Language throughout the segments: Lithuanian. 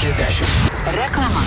50. Reklama.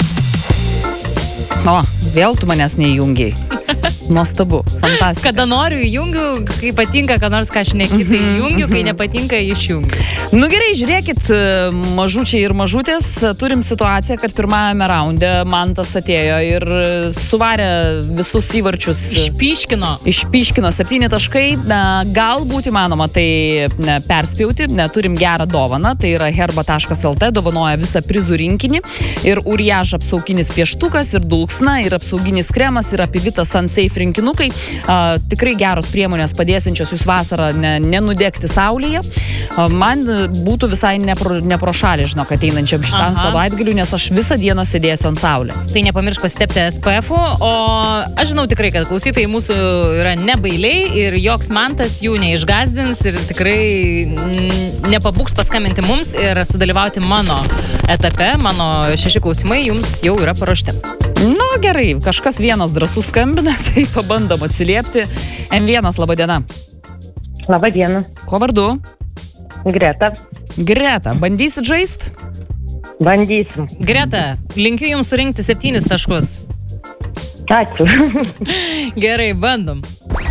O, vėl tu manęs neįjungiai. Nuostabu, fantastika. Kada noriu įjungiu, kai patinka, kad nors ką šneki, tai įjungiu, kai nepatinka, išjungiu. Nu gerai, žiūrėkit, mažučiai ir mažutės, turim situaciją, kad pirmajame raunde Mantas atėjo ir suvarė visus įvarčius. Išpyškino 7 taškai. Galbūt įmanoma tai perspjauti. Turim gerą dovaną, tai yra herba.lt, dovanoja visą prizų rinkinį. Ir Uriaž apsauginis pieštukas, ir dulksna, ir apsauginis kremas, ir Apivitas Sunsafe rinkinukai. Tikrai geros priemonės padėsinčios jūs vasarą nenudegti saulėje. Man būtų visai nepro šalį, žinok, ateinančiam šitam savaitgaliu, nes aš visą dieną sėdėsiu ant saulės. Tai nepamiršk pasitepti SPF-ų, o aš žinau tikrai, kad klausytojai mūsų yra nebailiai ir joks Mantas jų neišgazdins ir tikrai nepabūks paskambinti mums ir sudalyvauti mano etape. Mano 6 klausimai jums jau yra paruošti. Nu gerai, kažkas vienas drąsus skambina, tai pabandom atsiliepti. M1, laba diena. Labą dieną. Ko vardu? Greta. Greta, bandysit žaist? Bandysim. Greta, linkiu jums surinkti 7 taškus. Ačiū. Gerai, bandom.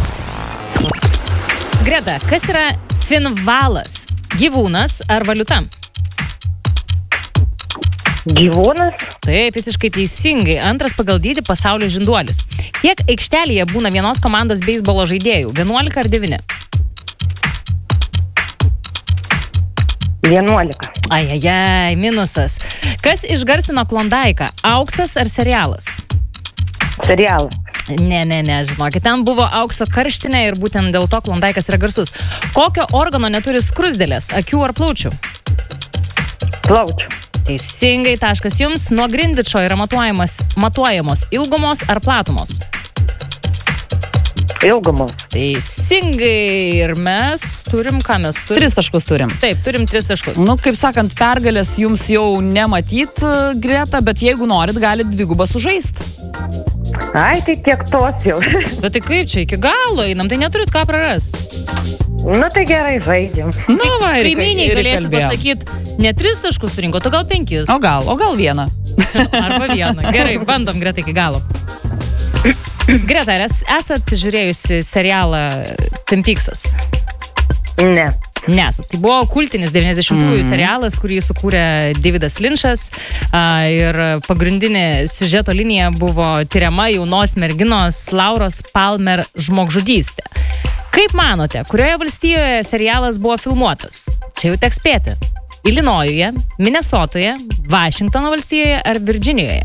Greta, kas yra finvalas? Gyvūnas ar valiuta? Gyvūnas? Taip, visiškai teisingai. Antras pagal dydį pasaulio žinduolis. Kiek aikštelėje būna vienos komandos beisbolo žaidėjų? 11 ar 9? 11. Ajajai, minusas. Kas išgarsino Klondaiką? Auksas ar serialas? Serialas. Ne, žinokit, ten buvo aukso karštinė ir būtent dėl to Klondaikas yra garsus. Kokio organo neturi skruzdėlės? Akių ar plaučių? Plaučių. Teisingai, taškas jums. Nuo Grindvičo yra matuojamos ilgumos ar platumos? Ilgumos. Teisingai. Ir mes turim, ką mes turim? 3 taškus turim. Taip, turim 3 taškus. Nu, kaip sakant, pergalės jums jau nematyt, Greta, bet jeigu norit, galit dvigubą sužaist. Ai, tai tiek tos jau. Bet tai kaip čia, iki galo einam, tai neturit ką prarast. Nu, tai gerai, žaidžiam. Nu, va, kaimyniai galėsi pasakyti, ne 3 taškus surinko, tu gal 5. O gal 1. Arba 1. Gerai, bandom, Greta, iki galo. Greta, ar esat žiūrėjusi serialą Twin Peaksas? Ne. Nesat. Tai buvo kultinis 90-ųjų serialas, kurį sukūrė Davidas Lynchas ir pagrindinė siužeto linija buvo tyriama jaunos merginos Lauros Palmer žmogžudystė. Kaip manote, kurioje valstijoje serialas buvo filmuotas? Čia jau teks spėti. Ilinojuje, Minesotoje, Vašingtono valstijoje ar Virdžinijoje?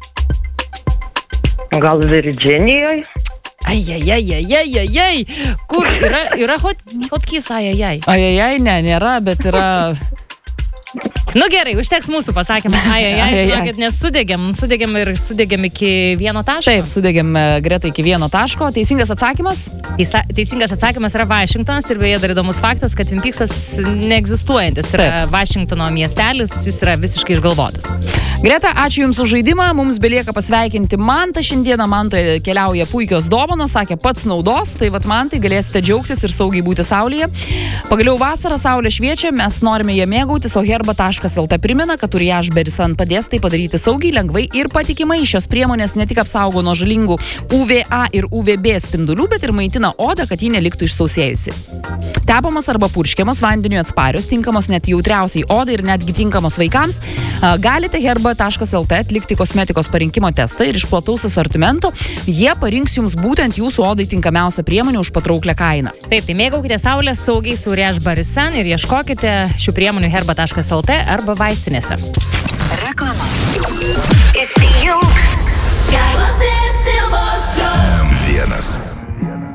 Gal Virdžinijoje? Ajajajajajajaj. Kur yra hotkys ajajaj? Ajajaj, ne, nėra, bet yra... Nu gerai, užteks mūsų pasakymą. Ajajaj, žinokit, nes sudegėm iki 1 taško. Taip, sudegėm Greta iki 1 taško. Teisingas atsakymas? Teisingas atsakymas yra Vašingtonas ir beje dar įdomus faktas, kad Twin Peaksas neegzistuojantis. Yra Vašingtono miestelis, jis yra visiškai išgalvotas. Greta, ačiū Jums už žaidimą. Mums belieka pasveikinti Mantą. Šiandieną Mantoje keliauja puikios dovanos, sakė pats naudos. Tai vat Mantai galėsite džiaugtis ir saugiai būti saulėje. Pagaliau vasarą saulė šviečia, mes norime ją mėgautis, o herba.lt primena, kad Uriaž Berisan padės tai padaryti saugiai, lengvai ir patikimai. Šios priemonės ne tik apsaugo nuo žalingų UVA ir UVB spindulių, bet ir maitina odą, kad ji neliktų išsausėjusi. Tepamos arba purškiamos vandeniu atsparios, tinkamos net jautriausiai odai ir netgi tinkamos vaikams. Galite herba.lt atlikti kosmetikos parinkimo testą ir iš plataus asortimento jie parinks jums būtent jūsų odai tinkamiausią priemonę už patrauklią kainą. Taip, tai mėgaukite saulę saugiai su Uriaž Berisan ir ieškokite šių priemonių herba.lt arba vaistinėse.